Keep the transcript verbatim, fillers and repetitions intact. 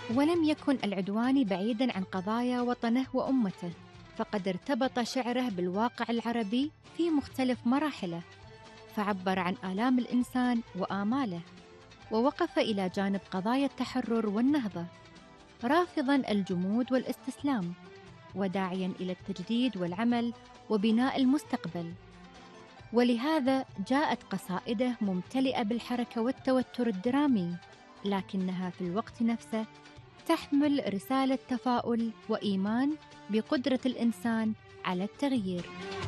ولم يكن العدواني بعيداً عن قضايا وطنه وأمته، فقد ارتبط شعره بالواقع العربي في مختلف مراحله، فعبر عن آلام الإنسان وآماله، ووقف إلى جانب قضايا التحرر والنهضة، رافضاً الجمود والاستسلام، وداعياً إلى التجديد والعمل وبناء المستقبل. ولهذا جاءت قصائده ممتلئة بالحركة والتوتر الدرامي، لكنها في الوقت نفسه تحمل رسالة تفاؤل وإيمان بقدرة الإنسان على التغيير.